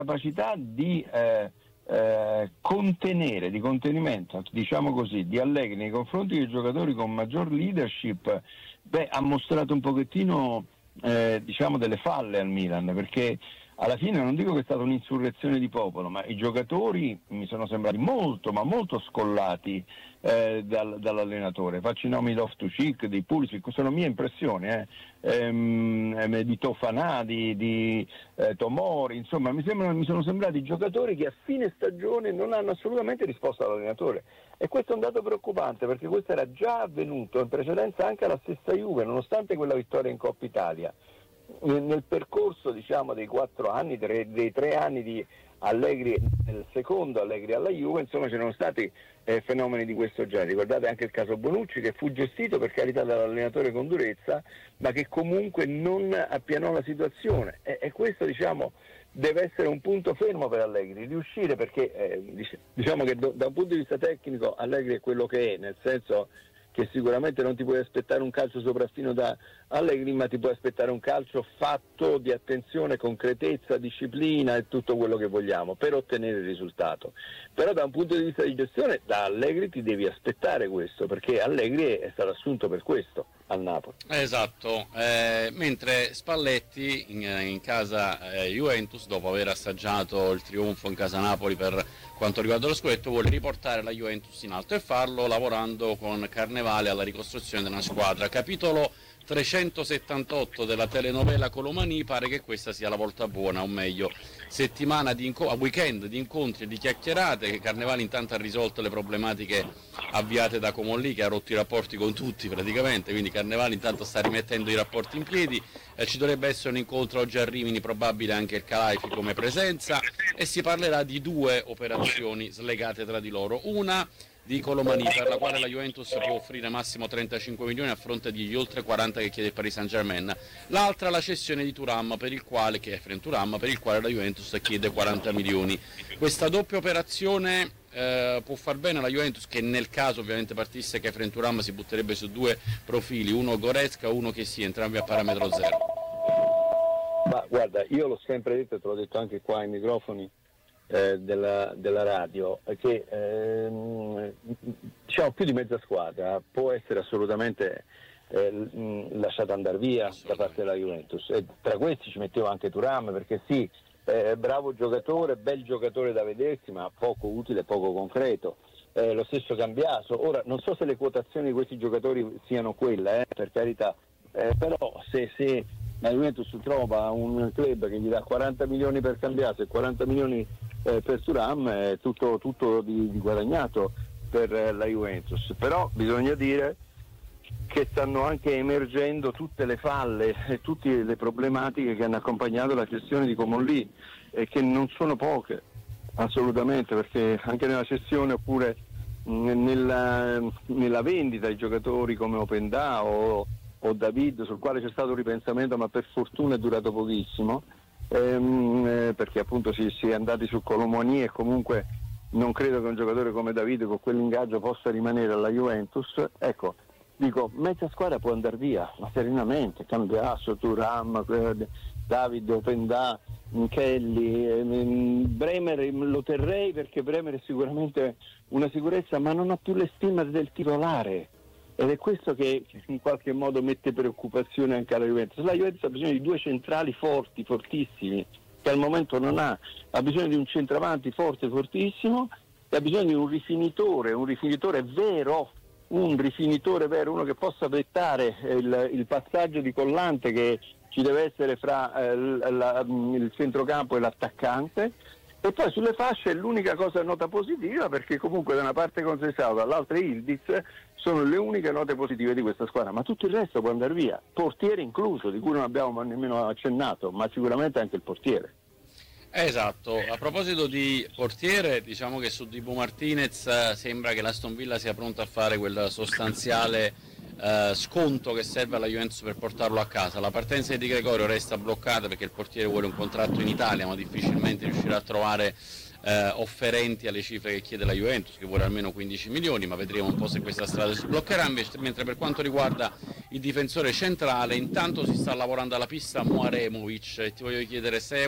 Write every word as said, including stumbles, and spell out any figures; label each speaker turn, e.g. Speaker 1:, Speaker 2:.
Speaker 1: capacità di eh, eh, contenere, di contenimento, diciamo così, di Allegri nei confronti dei giocatori con maggior leadership, beh, ha mostrato un pochettino eh, diciamo delle falle al Milan, perché alla fine non dico che è stata un'insurrezione di popolo, ma i giocatori mi sono sembrati molto, ma molto scollati eh, dal, dall'allenatore. Faccio i nomi di Loftus-Cheek, di Pulisic, sono mie impressioni, eh. Ehm, di Tofanà, di, di eh, Tomori, insomma mi, sembrano, mi sono sembrati giocatori che a fine stagione non hanno assolutamente risposto all'allenatore, e questo è un dato preoccupante, perché questo era già avvenuto in precedenza anche alla stessa Juve, nonostante quella vittoria in Coppa Italia. Nel percorso, diciamo, dei quattro anni, tre, dei tre anni di Allegri, nel secondo Allegri alla Juve, insomma c'erano stati eh, fenomeni di questo genere. Ricordate anche il caso Bonucci, che fu gestito per carità dall'allenatore con durezza, ma che comunque non appianò la situazione, e, e questo, diciamo, deve essere un punto fermo per Allegri, riuscire, perché eh, diciamo che do, da un punto di vista tecnico Allegri è quello che è, nel senso che sicuramente non ti puoi aspettare un calcio sopraffino da Allegri, ma ti puoi aspettare un calcio fatto di attenzione, concretezza, disciplina e tutto quello che vogliamo per ottenere il risultato. Però da un punto di vista di gestione da Allegri ti devi aspettare questo, perché Allegri è stato assunto per questo al Napoli.
Speaker 2: Esatto, eh, mentre Spalletti in, in casa eh, Juventus, dopo aver assaggiato il trionfo in casa Napoli per quanto riguarda lo scudetto, vuole riportare la Juventus in alto e farlo lavorando con Carnevale alla ricostruzione della squadra. Capitolo trecentosettantotto della telenovela Colomani, pare che questa sia la volta buona, o meglio settimana di inco- weekend di incontri e di chiacchierate, che Carnevale intanto ha risolto le problematiche avviate da Comolli, che ha rotto i rapporti con tutti praticamente, quindi Carnevale intanto sta rimettendo i rapporti in piedi. Eh, ci dovrebbe essere un incontro oggi a Rimini, probabile anche il Calaifi come presenza, e si parlerà di due operazioni slegate tra di loro. Una di Colomani, per la quale la Juventus può offrire massimo trentacinque milioni a fronte degli oltre quaranta che chiede il Paris Saint-Germain. L'altra la cessione di Thuram, per il quale, che è Efrem Thuram, per il quale la Juventus chiede quaranta milioni. Questa doppia operazione eh, può far bene alla Juventus, che nel caso ovviamente partisse che Efrem Thuram si butterebbe su due profili, uno Goretzka, uno che sì, entrambi a parametro zero.
Speaker 1: Ma guarda, io l'ho sempre detto e te l'ho detto anche qua ai microfoni Eh, della, della radio, che ehm, diciamo più di mezza squadra può essere assolutamente eh, lasciata andare via da parte della Juventus, e tra questi ci mettevo anche Thuram, perché sì, eh, bravo giocatore, bel giocatore da vedersi, ma poco utile, poco concreto. Eh, lo stesso Cambiaso. Ora non so se le quotazioni di questi giocatori siano quelle, eh, per carità, eh, però se, se la Juventus trova un club che gli dà quaranta milioni per Cambiaso e quaranta milioni eh, per Thuram, è tutto, tutto di, di guadagnato per eh, la Juventus. Però bisogna dire che stanno anche emergendo tutte le falle e tutte le problematiche che hanno accompagnato la gestione di Comolli, e che non sono poche assolutamente, perché anche nella cessione oppure mh, nella, nella vendita di giocatori come Openda o o David, sul quale c'è stato un ripensamento, ma per fortuna è durato pochissimo, ehm, eh, perché appunto si, si è andati su Colomoni, e comunque non credo che un giocatore come David con quell'ingaggio possa rimanere alla Juventus. Ecco, dico, mezza squadra può andare via, ma serenamente, Cambiasso, Thuram, eh, David, Openda, Kelly, eh, Bremer lo terrei, perché Bremer è sicuramente una sicurezza, ma non ha più le stime del titolare. Ed è questo che in qualche modo mette preoccupazione anche alla Juventus. La Juventus ha bisogno di due centrali forti, fortissimi, che al momento non ha. Ha bisogno di un centravanti forte, fortissimo, e ha bisogno di un rifinitore, un rifinitore vero, un rifinitore vero, uno che possa dettare il, il passaggio di collante che ci deve essere fra eh, la, il centrocampo e l'attaccante. E poi sulle fasce l'unica cosa nota positiva, perché comunque da una parte Conceição, dall'altra Ildiz, sono le uniche note positive di questa squadra, ma tutto il resto può andare via, portiere incluso, di cui non abbiamo nemmeno accennato, ma sicuramente anche il portiere.
Speaker 2: Esatto, a proposito di portiere, diciamo che su Dibu Martinez sembra che l'Aston Villa sia pronta a fare quel sostanziale eh, sconto che serve alla Juventus per portarlo a casa. La partenza di Di Gregorio resta bloccata perché il portiere vuole un contratto in Italia, ma difficilmente riuscirà a trovare eh, offerenti alle cifre che chiede la Juventus, che vuole almeno quindici milioni, ma vedremo un po' se questa strada si bloccherà. Invece, mentre per quanto riguarda il difensore centrale, intanto si sta lavorando alla pista Muaremovic, e ti voglio chiedere se